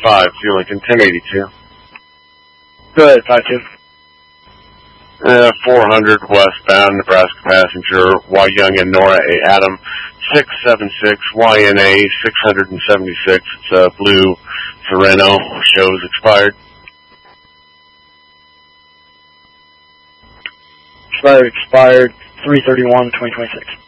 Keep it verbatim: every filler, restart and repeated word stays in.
five, Fuel Lincoln, ten eighty-two. Go ahead, five two. Uh, four hundred westbound, Nebraska passenger, Y Young and Nora A. Adam, six seven six, Y N A, six seventy-six. It's a blue Sereno, shows expired. Expired, expired, three thirty-one, twenty twenty-six.